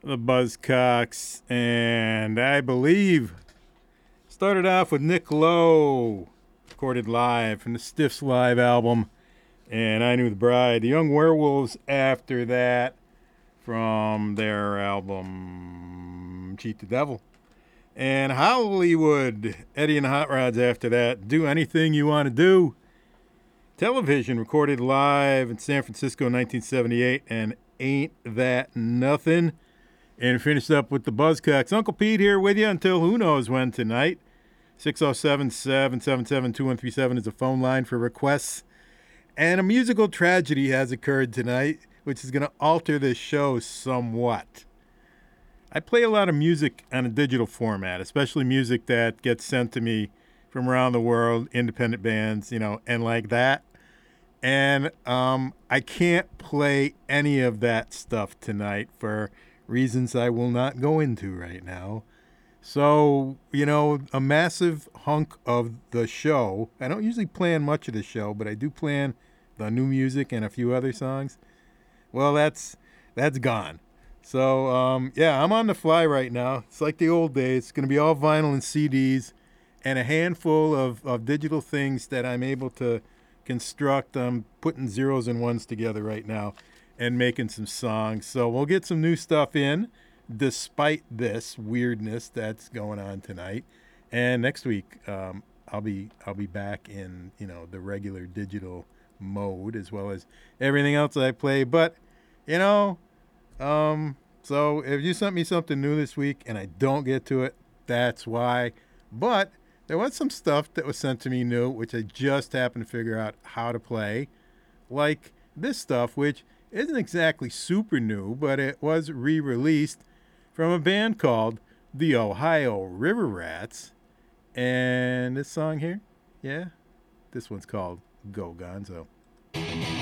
the Buzzcocks, and I believe started off with Nick Lowe, recorded live from the Stiffs Live album, and I Knew the Bride. The Young Werewolves after that from their album Cheat the Devil. And Hollywood, Eddie and the Hot Rods after that, Do Anything You Want to Do. Television, recorded live in San Francisco in 1978, and Ain't That Nothing. And finished up with the Buzzcocks. Uncle Pete here with you until who knows when tonight. 607-777-2137 is the phone line for requests. And a musical tragedy has occurred tonight, which is going to alter this show somewhat. I play a lot of music on a digital format, especially music that gets sent to me from around the world, independent bands, and like that. And I can't play any of that stuff tonight for reasons I will not go into right now. So, a massive hunk of the show. I don't usually plan much of the show, but I do plan the new music and a few other songs. Well, that's gone. So, I'm on the fly right now. It's like the old days. It's going to be all vinyl and CDs and a handful of digital things that I'm able to construct. I'm putting zeros and ones together right now and making some songs. So we'll get some new stuff in despite this weirdness that's going on tonight. And next week, I'll be back in, the regular digital mode as well as everything else I play. But, so if you sent me something new this week and I don't get to it, that's why. But there was some stuff that was sent to me new, which I just happened to figure out how to play. Like this stuff, which isn't exactly super new, but it was re-released from a band called the Ohio River Rats. And this song here, this one's called Go Gonzo.